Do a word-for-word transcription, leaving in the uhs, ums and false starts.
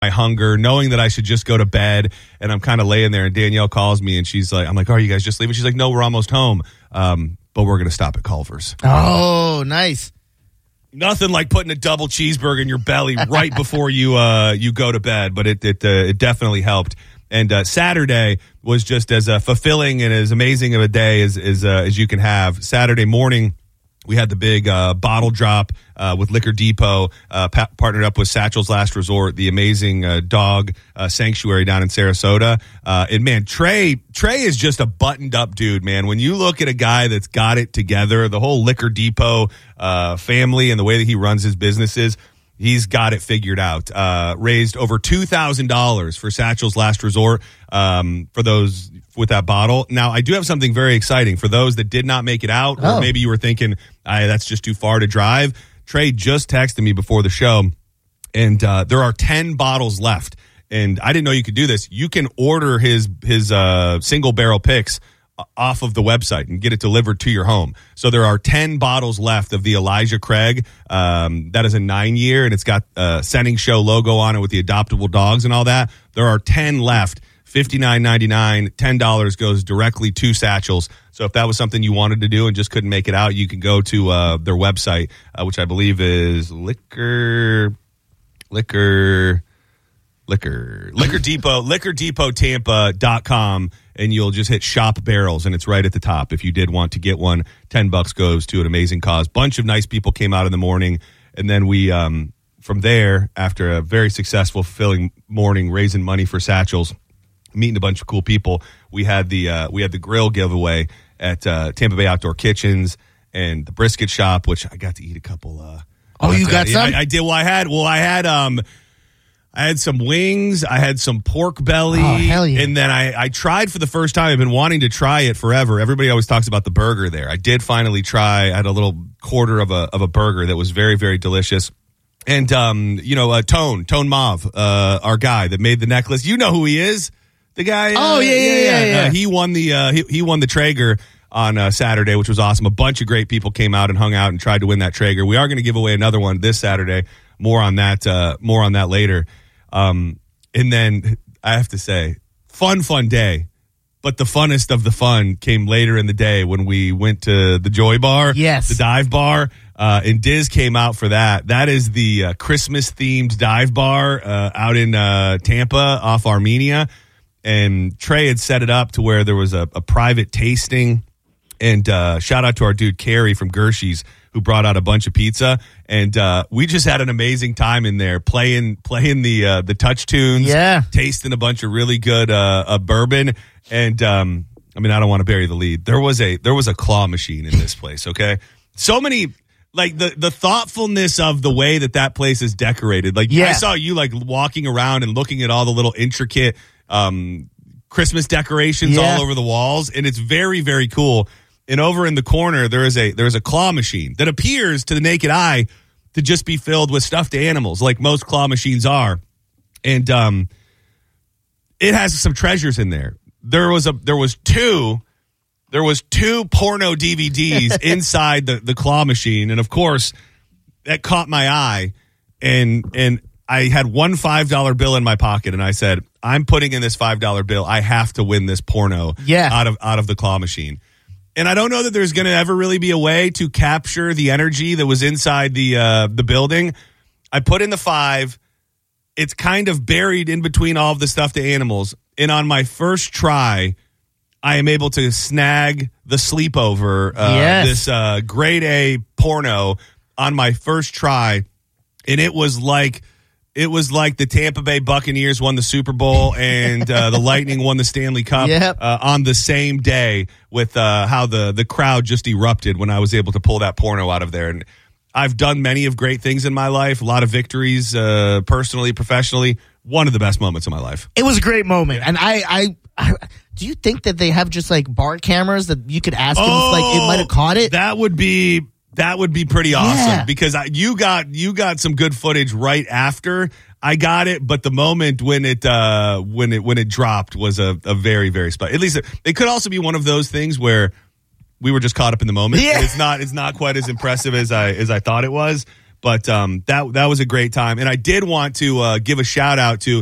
my hunger, knowing that I should just go to bed. And I'm kind of laying there, and Danielle calls me, and she's like, I'm like, oh, are you guys just leaving? She's like, no, we're almost home. Um, but we're going to stop at Culver's. Oh, nice. Nothing like putting a double cheeseburger in your belly right before you uh, you go to bed, but it it, uh, it definitely helped. And uh, Saturday was just as uh, fulfilling and as amazing of a day as as, uh, as you can have. Saturday morning, we had the big uh, bottle drop uh, with Liquor Depot, uh, pa- partnered up with Satchel's Last Resort, the amazing uh, dog uh, sanctuary down in Sarasota. Uh, and, man, Trey Trey is just a buttoned-up dude, man. When you look at a guy that's got it together, the whole Liquor Depot uh, family and the way that he runs his businesses, he's got it figured out. Uh, raised over two thousand dollars for Satchel's Last Resort um, for those with that bottle. Now, I do have something very exciting for those that did not make it out, oh. or maybe you were thinking, I, that's just too far to drive. Trey just texted me before the show, and uh, there are ten bottles left. And I didn't know you could do this. You can order his his uh, single barrel picks off of the website and get it delivered to your home. So there are ten bottles left of the Elijah Craig. Um, that is a nine year, and it's got a Setting Show logo on it with the adoptable dogs and all that. There are ten left. fifty-nine ninety-nine, ten dollars goes directly to Satchel's. So if that was something you wanted to do and just couldn't make it out, you can go to uh, their website, uh, which I believe is liquor, liquor, liquor, liquor depot, liquor depot tampa dot com, and you'll just hit shop barrels, and it's right at the top. If you did want to get one, ten bucks goes to an amazing cause. Bunch of nice people came out in the morning, and then we, um, from there, after a very successful, fulfilling morning, raising money for Satchel's, meeting a bunch of cool people, we had the uh, we had the grill giveaway at uh, Tampa Bay Outdoor Kitchens and the brisket shop, which I got to eat a couple. Uh, oh, you got I, some? I, I did. Well, I had. Well, I had. Um, I had some wings. I had some pork belly. Oh, hell yeah. And then I, I tried for the first time. I've been wanting to try it forever. Everybody always talks about the burger there. I did finally try. I had a little quarter of a of a burger that was very, very delicious. And um, you know, uh, Tone Tone Mauve, uh, our guy that made the necklace. You know who he is. The guy. Oh, uh, yeah, yeah, yeah. yeah. Uh, he won the uh, he, he won the Traeger on uh, Saturday, which was awesome. A bunch of great people came out and hung out and tried to win that Traeger. We are going to give away another one this Saturday. More on that. Uh, more on that later. Um, and then I have to say, fun, fun day. But the funnest of the fun came later in the day when we went to the Joy Bar, yes, the dive bar, uh, and Diz came out for that. That is the uh, Christmas-themed dive bar uh, out in uh, Tampa off Armenia. And Trey had set it up to where there was a, a private tasting. And uh, shout out to our dude, Carrie from Gershie's, who brought out a bunch of pizza. And uh, we just had an amazing time in there playing playing the uh, the touch tunes, yeah, tasting a bunch of really good uh, uh, bourbon. And um, I mean, I don't want to bury the lead. There was a there was a claw machine in this place, okay? So many, like the, the thoughtfulness of the way that that place is decorated. Like yeah. I saw you like walking around and looking at all the little intricate um, Christmas decorations yeah. all over the walls. And it's very, very cool. And over in the corner, there is a there is a claw machine that appears to the naked eye to just be filled with stuffed animals, like most claw machines are. And um, it has some treasures in there. There was a there was two there was two porno D V Ds inside the, the claw machine, and of course that caught my eye. And and I had one five dollar bill in my pocket, and I said, I'm putting in this five dollar bill. I have to win this porno yeah. out of out of the claw machine. And I don't know that there's going to ever really be a way to capture the energy that was inside the uh, the building. I put in the five. It's kind of buried in between all of the stuffed animals. And on my first try, I am able to snag the sleepover, uh, yes. this uh, grade A porno on my first try. And it was like it was like the Tampa Bay Buccaneers won the Super Bowl and uh, the Lightning won the Stanley Cup yep. uh, on the same day, with uh, how the, the crowd just erupted when I was able to pull that porno out of there. And I've done many of great things in my life, a lot of victories, uh, personally, professionally. One of the best moments of my life. It was a great moment. And I, I, I do you think that they have just like bar cameras that you could ask them oh, if like it might have caught it? That would be that would be pretty awesome yeah. because I, you got you got some good footage right after I got it, but the moment when it uh, when it when it dropped was a, a very very special. At least it, it could also be one of those things where we were just caught up in the moment. Yeah. It's not it's not quite as impressive as I as I thought it was. But um, that that was a great time. And I did want to uh, give a shout out to